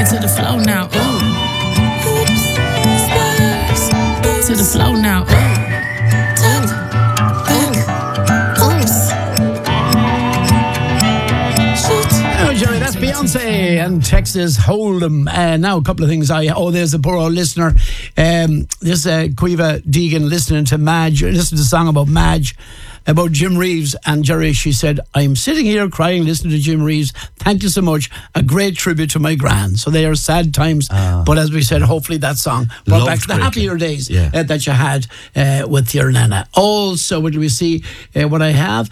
To the flow now. Ooh. Oops. Sparks. To the flow now. Ooh. Jerry, that's Beyonce and Texas Hold'em. Now a couple of things. There's a poor old listener. This Quiva Deegan listening to Madge. Listen to the song about Madge, about Jim Reeves. And Jerry, she said, I'm sitting here crying listening to Jim Reeves. Thank you so much. A great tribute to my gran. So they are sad times. But as we said, hopefully that song brought back to the happier days that you had with your nana. Also, what do we see? What I have?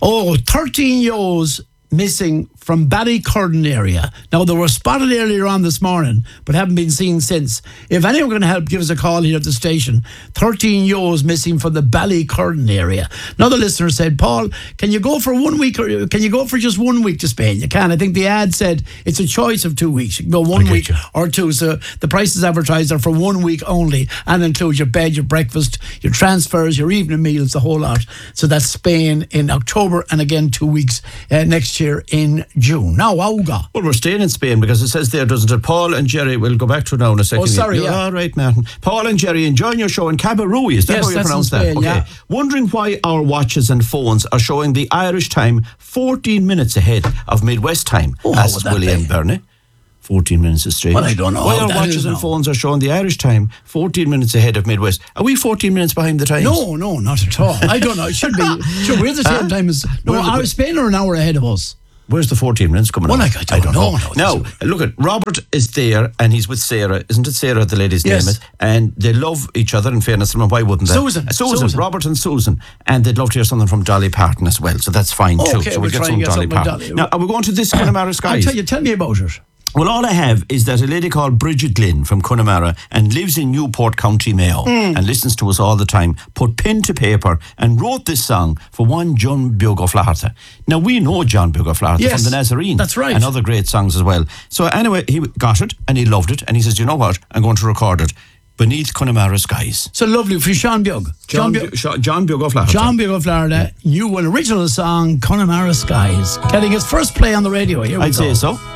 13 yos missing from Ballycurden area. Now, they were spotted earlier on this morning, but haven't been seen since. If anyone can help, give us a call here at the station. 13 yos missing from the Ballycurden area. Another listener said, Paul, can you go for 1 week or can you go for just 1 week to Spain? You can. I think the ad said it's a choice of 2 weeks. You can go 1 week or two. So the prices advertised are for 1 week only and include your bed, your breakfast, your transfers, your evening meals, the whole lot. So that's Spain in October and again 2 weeks next year in June. Now, Auga. Well, we're staying in Spain because it says there, doesn't it? Paul and Jerry, we'll go back to it now in a second. Oh, sorry, You're all right, Martin. Paul and Jerry enjoying your show in Cabarrui. Is that how you pronounce Spain, that? Okay. Yeah. Wondering why our watches and phones are showing the Irish time 14 minutes ahead of Midwest time, asks William Burney. 14 minutes is strange. Well, I don't know. Why our watches and phones are showing the Irish time 14 minutes ahead of Midwest. Are we 14 minutes behind the times? No, not at all. I don't know. It should be. Sure, we're the same time as... No, Spain are an hour ahead of us. Where's the 14 minutes coming on? I don't know. Now, look at Robert is there and he's with Sarah. Isn't it Sarah, the lady's name is? And they love each other, in fairness to them. Why wouldn't they? Susan. Robert and Susan. And they'd love to hear something from Dolly Parton as well. So that's fine too. So we'll get some Dolly Parton. Now, are we going to this Connemara Skies? Tell me about it. Well, all I have is that a lady called Bridget Glynn from Connemara and lives in Newport, County Mayo and listens to us all the time, put pen to paper and wrote this song for one John Bugaflarta. Now, we know John Bugaflarta from the Nazarene. That's right. And other great songs as well. So anyway, he got it and he loved it and he says, you know what, I'm going to record it. Beneath Connemara Skies. So lovely for Sean Bug. John Bugaflarta. John Bugaflarta, new and original song, Connemara Skies. Getting its first play on the radio. Here we go. I'd say so.